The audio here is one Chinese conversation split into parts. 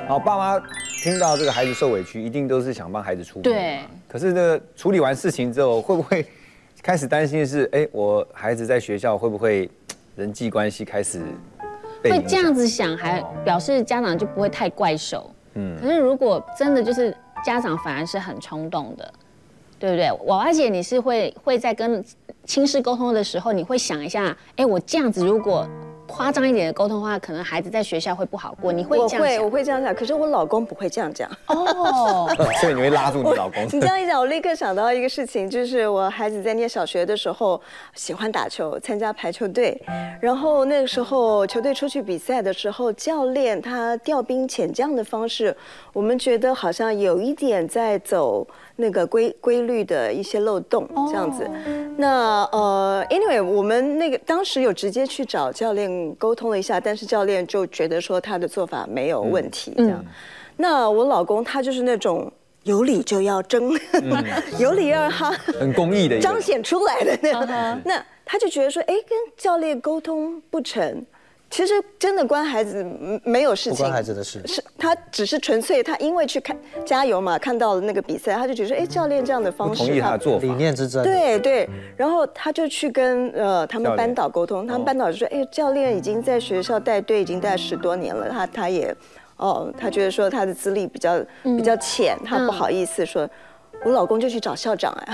好，爸妈听到这个孩子受委屈，一定都是想帮孩子出面。 对。 可是这个处理完事情之后，会不会开始担心的是，哎，我孩子在学校会不会人际关系开始被影响？ 会这样子想，还表示家长就不会太怪手。可是如果真的就是家长反而是很冲动的，对不对？娃娃姐，你是会在跟亲师沟通的时候，你会想一下，哎，我这样子如果夸张一点的沟通的话，可能孩子在学校会不好过。你会这样想？ 我会这样想，可是我老公不会这样讲。 哦， 所以你会拉住你老公。 你这样一讲，我立刻想到一个事情，就是我孩子在念小学的时候喜欢打球，参加排球队，然后那个时候球队出去比赛的时候，教练他调兵遣将的方式，我们觉得好像有一点在走那个规律的一些漏洞这样子。那anyway， 我们那个当时有直接去找教练沟通了一下，但是教练就觉得说他的做法没有问题这样。那我老公他就是那种有理就要争，有理要他很公益的一个彰显出来的那种。那他就觉得说，哎，跟教练沟通不成。其实真的关孩子没有事情， 不关孩子的事， 是他只是纯粹他因为去看加油嘛，看到了那个比赛，他就觉得说，哎，教练这样的方式， 同意他的做法， 理念之争。 对，然后他就去跟他们班导沟通，他们班导就说，哎，教练已经在学校带队已经带10多年了，他也他觉得说他的资历比较浅，他不好意思说，我老公就去找校长啊。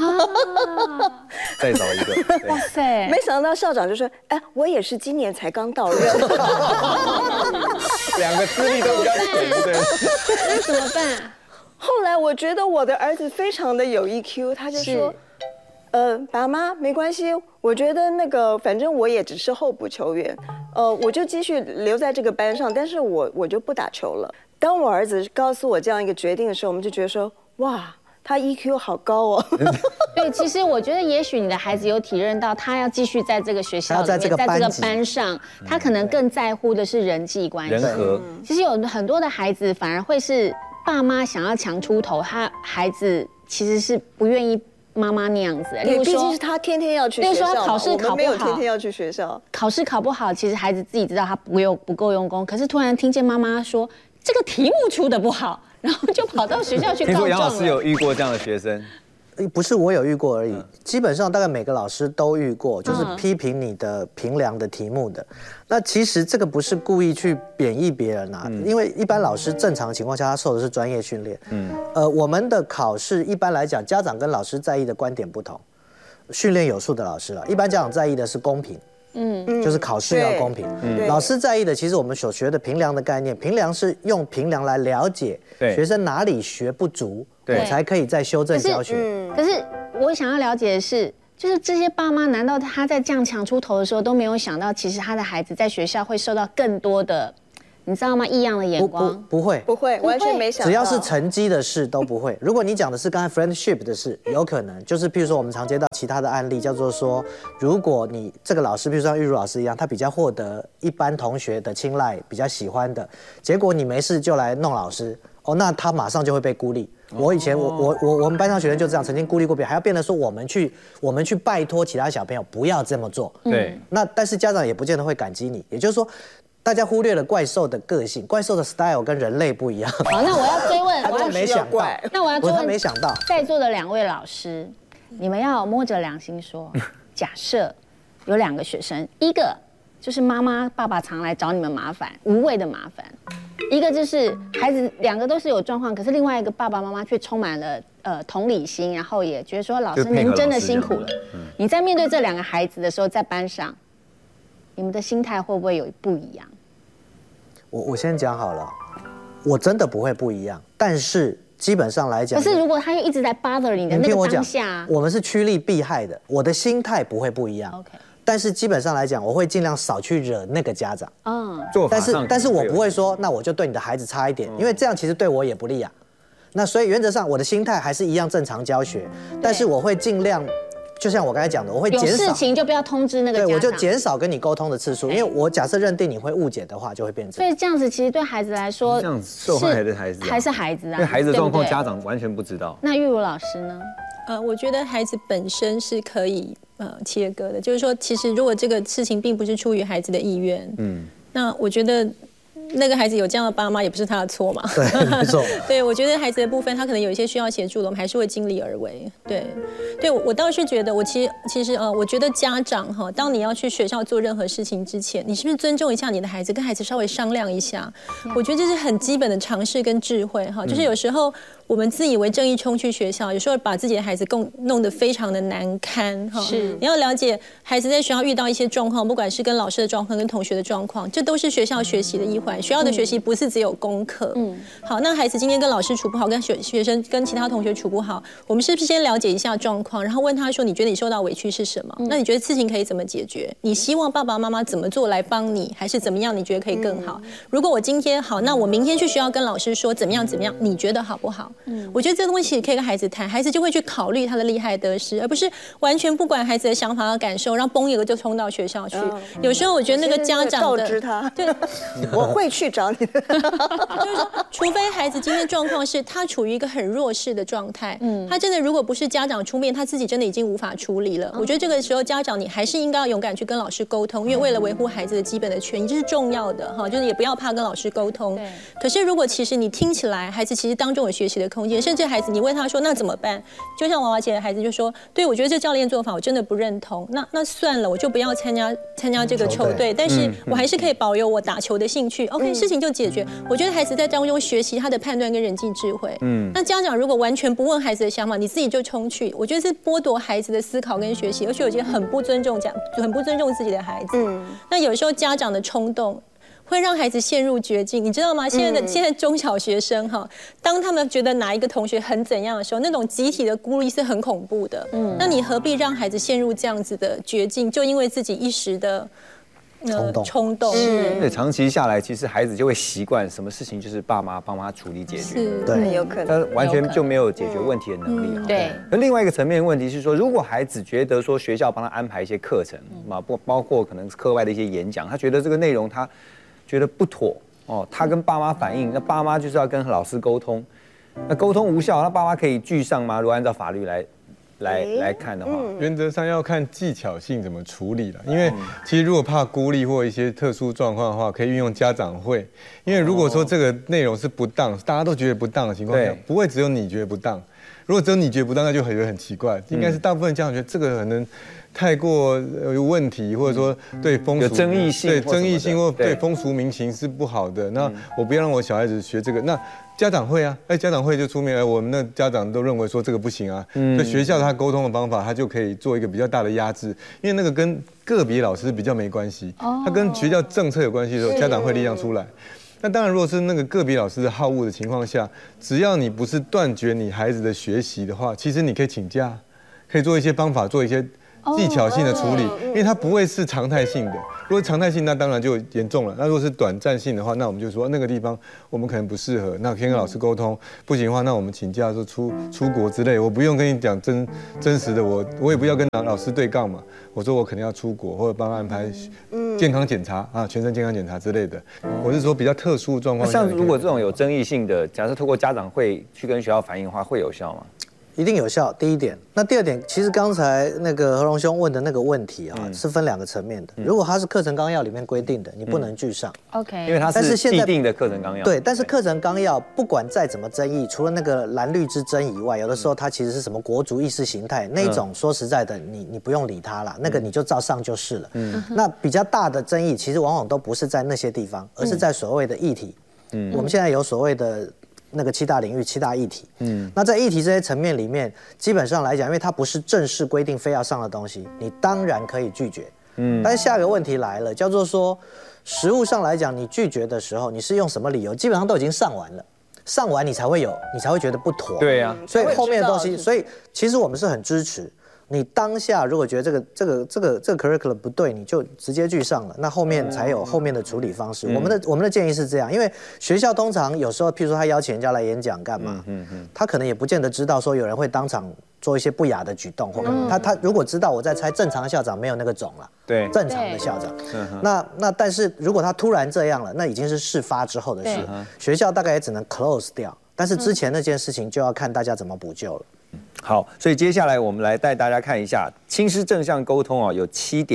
再找一个，哇塞！ 没想到校长就说：“哎，我也是今年才刚到任。” 两个资历都比较浅，对。 那怎么办？ 后来我觉得我的儿子非常的有 EQ， 他就说：“爸妈没关系，我觉得那个反正我也只是候补球员，我就继续留在这个班上，但是我就不打球了。”当我儿子告诉我这样一个决定的时候，我们就觉得说：“哇！”他 EQ 好高哦。 对，其实我觉得，也许你的孩子有体认到，他要继续在这个学校里面，在这个班上，他可能更在乎的是人际关系。 人和。 其实有很多的孩子反而会是爸妈想要强出头，孩子其实是不愿意妈妈那样子。 对，毕竟是他天天要去学校， 例如说他考试考不好， 没有天天要去学校， 考试考不好，其实孩子自己知道他不够用功，可是突然听见妈妈说这个题目出的不好。然后就跑到学校去告状了。 听说杨老师有遇过这样的学生？ 不是我有遇过而已，基本上大概每个老师都遇过，就是批评你的评量的题目的。那其实这个不是故意去贬义别人啊，因为一般老师正常情况下他受的是专业训练。我们的考试一般来讲，家长跟老师在意的观点不同。训练有素的老师了，一般家长在意的是公平。就是考试要公平。老师在意的，其实我们所学的评量的概念，评量是用评量来了解学生哪里学不足，我才可以再修正教学。 可是我想要了解的是，就是这些爸妈，难道他在这样抢出头的时候都没有想到，其实他的孩子在学校会受到更多的，你知道吗？异样的眼光？ 不会， 完全没想到。 只要是成绩的事都不会。如果你讲的是刚才 friendship 的事，有可能就是譬如说我们常接到其他的案例，叫做说，如果你这个老师，譬如像玉如老师一样，他比较获得一般同学的青睐，比较喜欢的，结果你没事就来弄老师，那他马上就会被孤立。我以前我们班上学生就这样，曾经孤立过别人，还要变得说我们去拜托其他小朋友不要这么做。 对。 那但是家长也不见得会感激你，也就是说。大家忽略了怪兽的个性，怪兽的 style 跟人类不一样。 好，那我要追问， 他没想到， 那我要追问， 他没想到， 在座的2位老师，你们要摸着良心说，假设有2个学生，一个就是妈妈爸爸常来找你们麻烦，无谓的麻烦；一个就是孩子2个都是有状况，可是另外一个爸爸妈妈却充满了同理心，然后也觉得说老师您真的辛苦了。你在面对这2个孩子的时候，在班上，你们的心态会不会有不一样？ 我先讲好了，我真的不会不一样，但是基本上来讲， 可是如果他又一直在 bother 你的那个当下， 我们是趋利避害的，我的心态不会不一样。 OK， 但是基本上来讲，我会尽量少去惹那个家长。但是我不会说，那我就对你的孩子差一点，因为这样其实对我也不利啊。那所以原则上我的心态还是一样正常教学，但是我会尽量。就像我刚才讲的，我会减少有事情就不要通知那个家长， 对，我就减少跟你沟通的次数，因为我假设认定你会误解的话，就会变成。 所以这样子其实对孩子来说， 这样受害的孩子还是孩子啊， 因为孩子的状况家长完全不知道。 那玉如老师呢？ 我觉得孩子本身是可以切割的，就是说，其实如果这个事情并不是出于孩子的意愿，那我觉得那个孩子有这样的爸妈，也不是他的错嘛。 对，没错。 对，我觉得孩子的部分，他可能有一些需要协助的，我们还是会尽力而为。对，我倒是觉得，我其实我觉得家长哈，当你要去学校做任何事情之前，你是不是尊重一下你的孩子，跟孩子稍微商量一下？我觉得这是很基本的常识跟智慧哈。就是有时候我们自以为正义冲去学校，有时候把自己的孩子弄得非常的难堪哈。是，你要了解孩子在学校遇到一些状况，不管是跟老师的状况、跟同学的状况，这都是学校学习的一环。学校的学习不是只有功课。好，那孩子今天跟老师处不好，跟学生跟其他同学处不好，我们是不是先了解一下状况，然后问他说，你觉得你受到委屈是什么？那你觉得事情可以怎么解决？你希望爸爸妈妈怎么做来帮你，还是怎么样？你觉得可以更好？如果我今天好，那我明天去学校跟老师说怎么样，你觉得好不好？我觉得这个东西可以跟孩子谈，孩子就会去考虑他的利害得失，而不是完全不管孩子的想法和感受，然后嘣一个就冲到学校去。有时候我觉得那个家长告知他， 对， 我会去找你的。 就是说，除非孩子今天状况是他处于一个很弱势的状态，他真的如果不是家长出面，他自己真的已经无法处理了。我觉得这个时候家长你还是应该要勇敢去跟老师沟通，因为为了维护孩子的基本的权益，这是重要的哈。就是也不要怕跟老师沟通。可是如果其实你听起来，孩子其实当中有学习的空间，甚至孩子你问他说那怎么办？就像娃娃姐的孩子就说，对我觉得这教练做法我真的不认同，那算了，我就不要参加这个球队，但是我还是可以保有我打球的兴趣。OK， 事情就解决。我觉得孩子在当中学习他的判断跟人际智慧。那家长如果完全不问孩子的想法，你自己就冲去，我觉得是剥夺孩子的思考跟学习，而且我觉得很不尊重自己的孩子。那有时候家长的冲动会让孩子陷入绝境，你知道吗？现在中小学生哈，当他们觉得哪一个同学很怎样的时候，那种集体的孤立是很恐怖的。那你何必让孩子陷入这样子的绝境？就因为自己一时的冲动。 对，长期下来，其实孩子就会习惯什么事情就是爸妈帮他处理解决， 对，有可能， 他完全就没有解决问题的能力。 对。 那另外一个层面的问题是说，如果孩子觉得说学校帮他安排一些课程嘛，包括可能是课外的一些演讲，他觉得这个内容他觉得不妥哦，他跟爸妈反映，那爸妈就是要跟老师沟通，那沟通无效，那爸妈可以拒上吗？如果按照法律来看的话， 原则上要看技巧性怎么处理了。因为其实如果怕孤立或一些特殊状况的话，可以运用家长会。因为如果说这个内容是不当，大家都觉得不当的情况下，不会只有你觉得不当。如果只有你觉得不当，那就很奇怪。应该是大部分家长觉得这个可能太过有问题，或者说对风俗有争议性， 对争议性或对风俗民情是不好的。那我不要让我小孩子学这个。那家长会啊，家长会就出面，我们的家长都认为说这个不行啊。所以学校他沟通的方法，他就可以做一个比较大的压制，因为那个跟个别老师比较没关系，他跟学校政策有关系的时候，家长会力量出来。那当然，如果是那个个别老师的好恶的情况下，只要你不是断绝你孩子的学习的话，其实你可以请假，可以做一些方法，做一些技巧性的处理，因为它不会是常态性的。如果常态性，那当然就严重了。那如果是短暂性的话，那我们就说那个地方我们可能不适合，那先跟老师沟通，不行的话，那我们请假说出国之类。我不用跟你讲真实的，我也不要跟老师对杠嘛。我说我可能要出国，或者帮他安排健康检查啊，全身健康检查之类的。我是说比较特殊状况。 像如果这种有争议性的，假设透过家长会去跟学校反映的话，会有效吗？ 一定有效，第一点。那第二点，其实刚才那个何荣兄问的那个问题啊，是分两个层面的。如果它是课程纲要里面规定的，你不能拒上。 OK， 因为它是既定的课程纲要。 对，但是课程纲要不管再怎么争议，除了那个蓝绿之争以外，有的时候它其实是什么国族意识形态那一种，说实在的，你不用理它啦，那个你就照上就是了。那比较大的争议，其实往往都不是在那些地方，而是在所谓的议题。我们现在有所谓的那个7大领域、7大议题。那在议题这些层面里面，基本上来讲，因为它不是正式规定非要上的东西，你当然可以拒绝。但是下一个问题来了，叫做说，实务上来讲，你拒绝的时候，你是用什么理由？基本上都已经上完了，上完你才会觉得不妥。 对呀， 所以后面的东西，所以其实我们是很支持。你当下如果觉得这个 curriculum 不对，你就直接拒上了，那后面才有后面的处理方式。我们的建议是这样，因为学校通常有时候，譬如说他邀请人家来演讲干嘛，他可能也不见得知道说有人会当场做一些不雅的举动，或他如果知道，我在猜正常的校长没有那个种了， 对， 正常的校长。那但是如果他突然这样了，那已经是事发之后的事，学校大概也只能 close 掉。但是之前那件事情就要看大家怎么补救了。 好，所以接下来我们来带大家看一下亲师正向沟通啊，有7点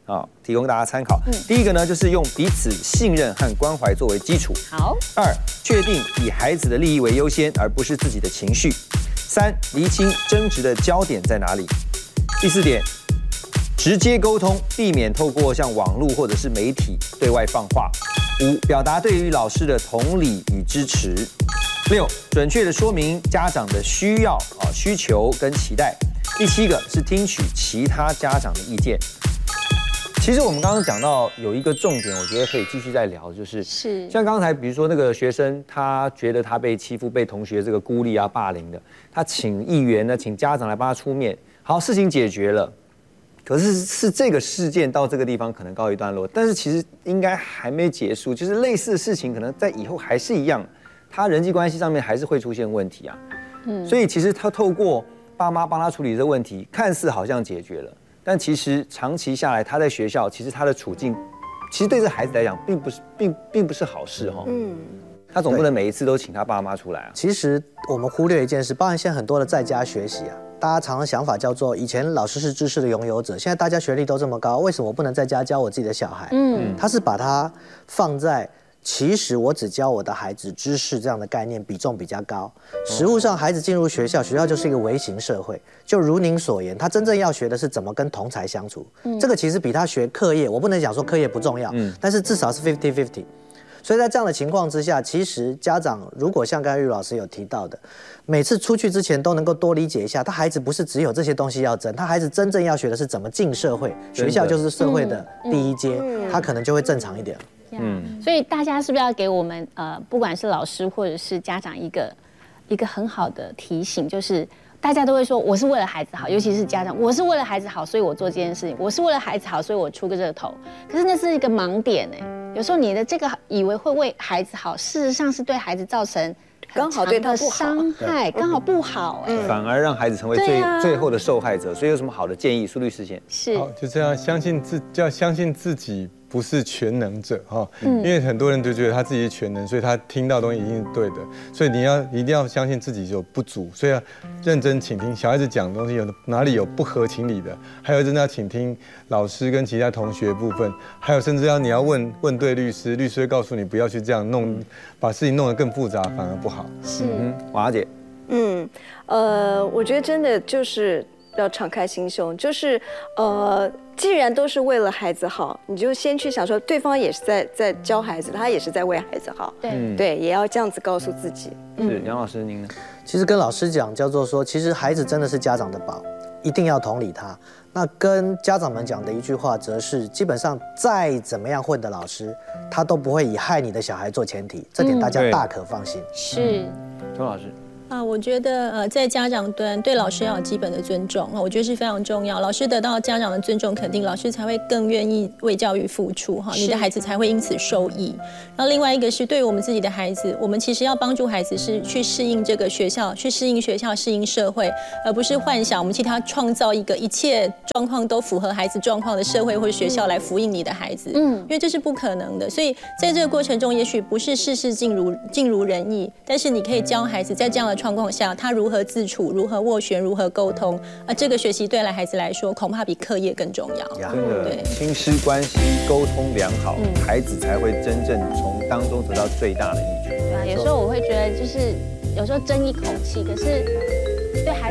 啊，提供大家参考。第一个呢，就是用彼此信任和关怀作为基础。 好。 2，确定以孩子的利益为优先，而不是自己的情绪。3，厘清争执的焦点在哪里。第4点，直接沟通，避免透过像网络或者是媒体对外放话。5，表达对于老师的同理与支持。6，准确的说明家长的需要需求跟期待。第7个是听取其他家长的意见。其实我们刚刚讲到有一个重点，我觉得可以继续再聊，就是像刚才比如说那个学生，他觉得他被欺负、被同学这个孤立啊、霸凌的，他请议员呢，请家长来帮他出面，好，事情解决了。可是这个事件到这个地方可能告一段落，但是其实应该还没结束，就是类似的事情可能在以后还是一样，他人际关系上面还是会出现问题啊。所以其实他透过爸妈帮他处理这个问题，看似好像解决了。但其实长期下来，他在学校，其实他的处境，其实对这孩子来讲，并不是好事哈。他总不能每一次都请他爸妈出来啊。 其实我们忽略一件事，包含现在很多的在家学习啊，大家常常想法叫做，以前老师是知识的拥有者，现在大家学历都这么高，为什么我不能在家教我自己的小孩？他是把它放在。其实我只教我的孩子知识这样的概念比重比较高。实务上，孩子进入学校，学校就是一个微型社会。就如您所言，他真正要学的是怎么跟同侪相处。这个其实比他学课业，我不能讲说课业不重要，但是至少是 50-50。所以在这样的情况之下，其实家长如果像刚才玉老师有提到的，每次出去之前都能够多理解一下，他孩子不是只有这些东西要争，他孩子真正要学的是怎么进社会，学校就是社会的第一阶，他可能就会正常一点。 所以大家是不是要给我们不管是老师或者是家长一个很好的提醒，就是大家都会说我是为了孩子好，尤其是家长，我是为了孩子好，所以我做这件事情，我是为了孩子好，所以我出个这个头。可是那是一个盲点有时候你的这个以为会为孩子好，事实上是对孩子造成刚好对他不好伤害，刚好不好反而让孩子成为最后的受害者。所以有什么好的建议？苏律师先。 是， 就这样要相信自己。不是全能者哈，因为很多人就觉得他自己是全能，所以他听到的东西一定是对的，所以你一定要相信自己有不足，所以要认真倾听小孩子讲的东西，有哪里有不合情理的，还有真的要倾听老师跟其他同学部分，还有甚至你要问对律师，律师会告诉你不要去这样弄，把事情弄得更复杂，反而不好。 是， 华姐， 我觉得真的就是要敞开心胸，就是既然都是为了孩子好，你就先去想说，对方也是在教孩子，他也是在为孩子好，对，也要这样子告诉自己。 是，杨老师您呢？ 其实跟老师讲叫做说，其实孩子真的是家长的宝，一定要同理他。那跟家长们讲的一句话，则是基本上再怎么样混的老师，他都不会以害你的小孩做前提，这点大家大可放心。 是， 周老师。 我觉得在家长端对老师要有基本的尊重，我觉得是非常重要。老师得到家长的尊重肯定，老师才会更愿意为教育付出哈，你的孩子才会因此受益。然后另外一个是对于我们自己的孩子，我们其实要帮助孩子是去适应这个学校，去适应学校，适应社会，而不是幻想我们替他创造一个一切状况都符合孩子状况的社会或者学校来服膺你的孩子，因为这是不可能的。所以在这个过程中，也许不是事事尽如人意，但是你可以教孩子在这样的状况下，他如何自处，如何斡旋，如何沟通，这个学习对孩子来说，恐怕比课业更重要。 真的，亲师关系沟通良好，孩子才会真正从当中得到最大的益处。 对啊，有时候我会觉得，就是有时候争一口气，可是对孩子。